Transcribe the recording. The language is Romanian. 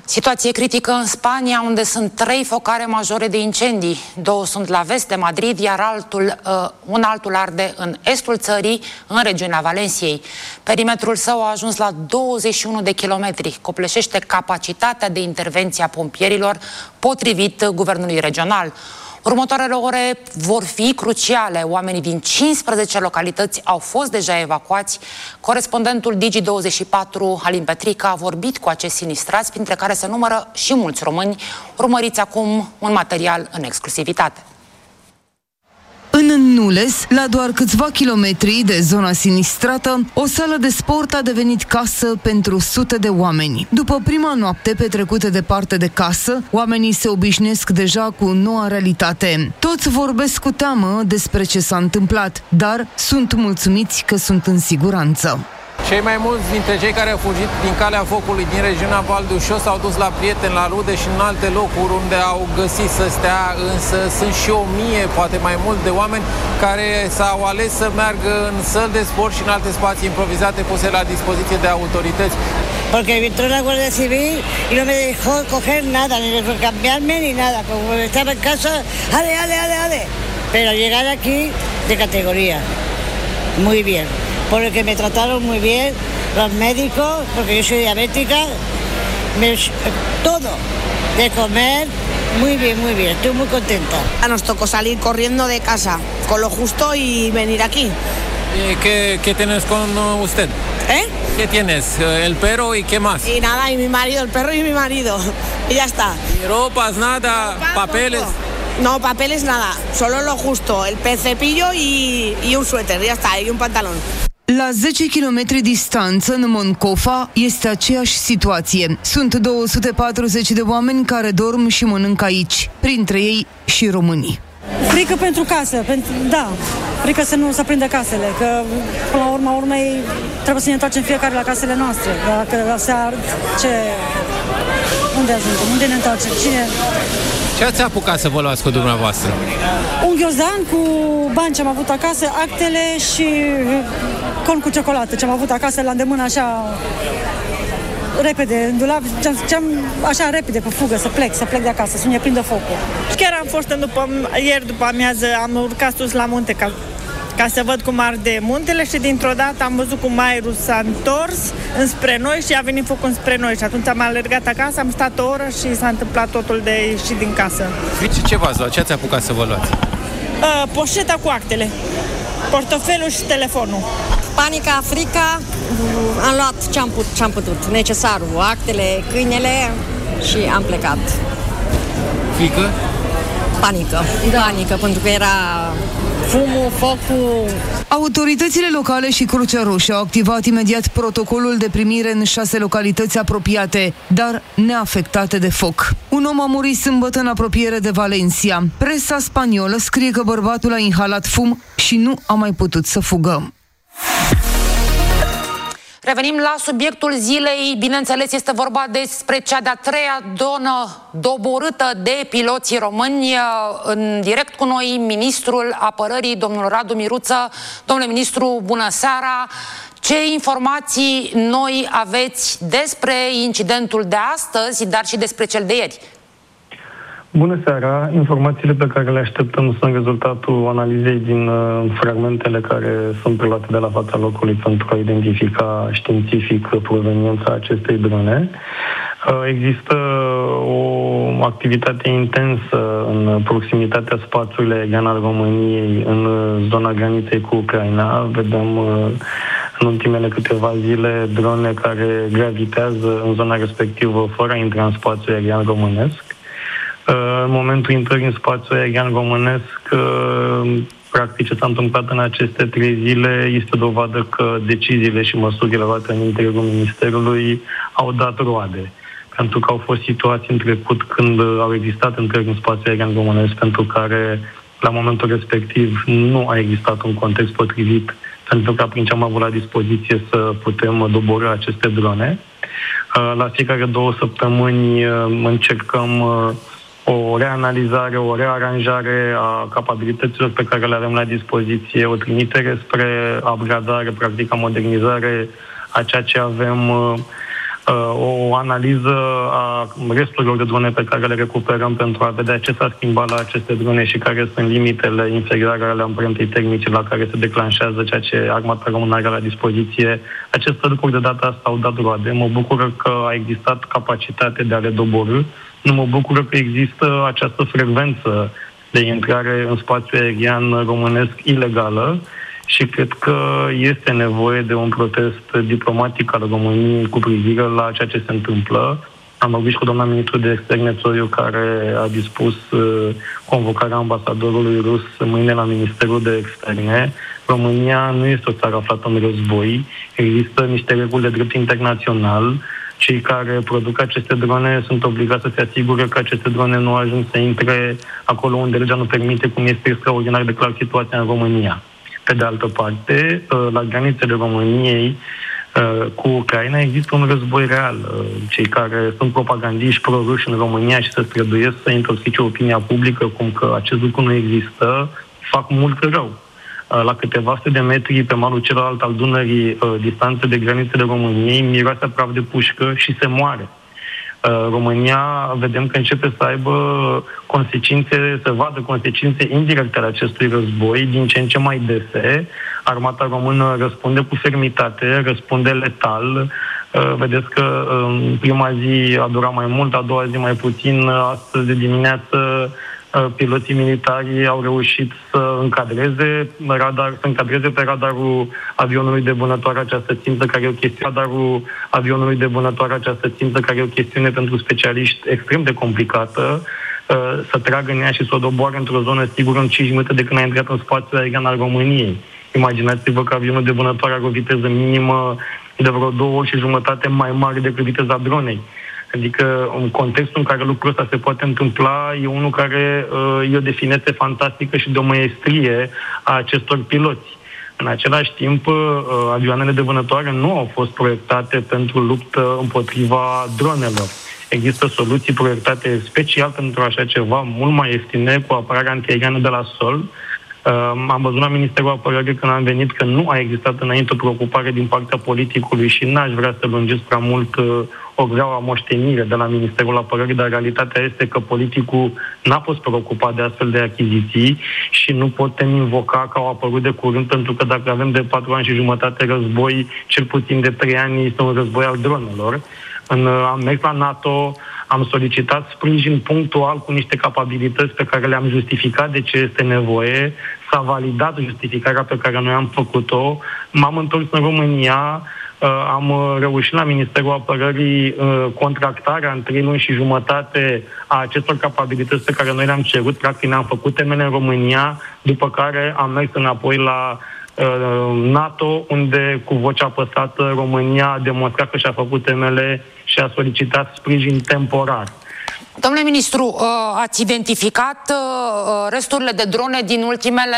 Situație critică în Spania, unde sunt 3 focare majore de incendii. 2 sunt la vest de Madrid, iar un altul arde în estul țării, în regiunea Valenciei. Perimetrul său a ajuns la 21 de kilometri, copleșește capacitatea de intervenție a pompierilor, potrivit guvernului regional. Următoarele ore vor fi cruciale. Oamenii din 15 localități au fost deja evacuați. Corespondentul Digi24, Alin Petrica, a vorbit cu acești sinistrați, printre care se numără și mulți români. Urmăriți acum un material în exclusivitate. În Nules, la doar câțiva kilometri de zona sinistrată, o sală de sport a devenit casă pentru sute de oameni. După prima noapte petrecută departe de casă, oamenii se obișnuiesc deja cu noua realitate. Toți vorbesc cu teamă despre ce s-a întâmplat, dar sunt mulțumiți că sunt în siguranță. Cei mai mulți dintre cei care au fugit din calea focului din regiunea Val d'Ușor s-au dus la prieteni, la rude și în alte locuri unde au găsit să stea, însă sunt și 1000, poate mai mult, de oameni care s-au ales să meargă în săli de sport și în alte spații improvizate puse la dispoziție de autorități. Porque entró la Guardia Civil y no me dejó coger nada, ni cambiarme ni nada. Como estaba en casa, ale. Pero llegar aquí de categoría, muy bien. Porque me trataron muy bien los médicos, porque yo soy diabética, todo, de comer, muy bien, estoy muy contenta. Nos tocó salir corriendo de casa, con lo justo y venir aquí. ¿Qué tienes con usted? ¿Qué tienes? ¿El perro y qué más? Y nada, y mi marido, el perro y mi marido, y ya está. ¿Y ropas, nada, papeles? No, papeles nada, solo lo justo, el cepillo y un suéter, ya está, y un pantalón. La 10 km distanță, în Moncofa, este aceeași situație. Sunt 240 de oameni care dorm și mănâncă aici, printre ei și românii. Frică pentru casă, frică să nu se prindă casele, că până la urma urmei trebuie să ne întoarcem fiecare la casele noastre. Dacă se ard, unde ajungem? Unde ne întoarcem? Ce ați apucat să vă luați cu dumneavoastră? Un ghiozdan cu bani ce am avut acasă, actele și con cu ciocolată ce am avut acasă la îndemână, așa repede, în dulap, așa repede pe fugă, să plec de acasă, să ne prindă focul. Chiar am fost ieri după amiază, am urcat sus la munte ca să văd cum arde muntele și dintr-o dată am văzut cum aerul s-a întors înspre noi și a venit focul înspre noi și atunci am alergat acasă, am stat o oră și s-a întâmplat totul de ieșit din casă. Ce v-ați luat? Ce ați apucat să vă luați? Poșeta cu actele, portofelul și telefonul. Panica, frica, am luat ce am putut, necesarul, actele, câinele și am plecat. Frică? Panică, pentru că era fumul, focul. Autoritățile locale și Crucea Roșie au activat imediat protocolul de primire în 6 localități apropiate, dar neafectate de foc. Un om a murit sâmbătă în apropiere de Valencia. Presa spaniolă scrie că bărbatul a inhalat fum și nu a mai putut să fugă. Revenim la subiectul zilei. Bineînțeles, este vorba despre cea de-a 3-a zonă doborâtă de piloții români. În direct cu noi, ministrul apărării, domnul Radu Miruță. Domnule ministru, bună seara! Ce informații noi aveți despre incidentul de astăzi, dar și despre cel de ieri? Bună seara! Informațiile pe care le așteptăm sunt rezultatul analizei din fragmentele care sunt preluate de la fața locului pentru a identifica științific proveniența acestei drone. Există o activitate intensă în proximitatea spațiului aerian al României, în zona graniței cu Ucraina. Vedem în ultimele câteva zile drone care gravitează în zona respectivă fără a intra în spațiul aerian românesc. În momentul intrării în spațiul aerian românesc, practic ce s-a întâmplat în aceste 3 zile este dovadă că deciziile și măsurile luate în interiorul Ministerului au dat roade. Pentru că au fost situații în trecut când au existat intrări în spațiul aerian românesc pentru care la momentul respectiv nu a existat un context potrivit pentru că prin ce am avut la dispoziție să putem doborî aceste drone. La fiecare 2 săptămâni încercăm o reanalizare, o rearanjare a capabilităților pe care le avem la dispoziție, o trimitere spre upgradare, practic modernizare a ceea ce avem. o analiză a resturilor de drone pe care le recuperăm pentru a vedea ce s-a schimbat la aceste drone și care sunt limitele inferioare ale amprentei termice la care se declanșează ceea ce armata română are la dispoziție. Aceste lucruri de data asta au dat roade. Mă bucur că a existat capacitate de a le doborî. Nu mă bucur că există această frecvență de intrare în spațiul aerian românesc ilegală și cred că este nevoie de un protest diplomatic al României cu privire la ceea ce se întâmplă. Am vorbit și cu doamna ministru de externe Țoiu, care a dispus convocarea ambasadorului rus mâine la Ministerul de Externe. România nu este o țară aflată în război. Există niște reguli de drept internațional. Cei care produc aceste drone sunt obligați să se asigure că aceste drone nu ajung să intre acolo unde legea nu permite, cum este extraordinar de clar situația în România. Pe de altă parte, la granițele României cu Ucraina există un război real. Cei care sunt propagandiști pro-ruși în România și se străduiesc să intoxice opinia publică cum că acest lucru nu există, fac mult rău. La câteva sute de metri pe malul celălalt al Dunării, distanță de granițele României, miroase praf de pușcă și se moare. România, vedem că începe să aibă consecințe, să vadă consecințe indirecte ale acestui război, din ce în ce mai dese. Armata română răspunde cu fermitate, răspunde letal. Vedeți că în prima zi a durat mai mult, a doua zi mai puțin. Astăzi de dimineață piloții militari au reușit să încadreze pe radarul avionului de vânătoare această țintă, care e o chestiune, radarul avionului de vânătoare această țintă, care e o chestiune pentru specialiști extrem de complicată, să tragă în ea și să o doboare într-o zonă sigură în 5 minute de când a intrat în spațiul aerian al României. Imaginați-vă că avionul de vânătoare are o viteză minimă de vreo 2 ori și jumătate mai mare decât viteza dronei. Adică în contextul în care lucrul ăsta se poate întâmpla e unul care e o definețe fantastică și de o măiestrie a acestor piloți. În același timp, avioanele de vânătoare nu au fost proiectate pentru luptă împotriva dronelor. Există soluții proiectate special pentru așa ceva, mult mai ieftine, cu apărare antiaeriană de la sol. Am văzut la Ministerul Apărării când am venit că nu a existat înainte o preocupare din partea politicului și n-aș vrea să lungesc prea mult o greaua moștenire de la Ministerul Apărării, dar realitatea este că politicul n-a fost preocupat de astfel de achiziții și nu putem invoca că au apărut de curând, pentru că dacă avem de 4 ani și jumătate război, cel puțin de 3 ani este un război al dronelor. Am mers la NATO, am solicitat sprijin punctual cu niște capabilități pe care le-am justificat de ce este nevoie, s-a validat justificarea pe care noi am făcut-o, m-am întors în România, am reușit la Ministerul Apărării contractarea în 3 luni și jumătate a acestor capabilități pe care noi le-am cerut, practic ne-am făcut temele în România, după care am mers înapoi la NATO, unde cu voce apăsată România a demonstrat că și-a făcut temele și a solicitat sprijin temporar. Domnule ministru, ați identificat resturile de drone din ultimele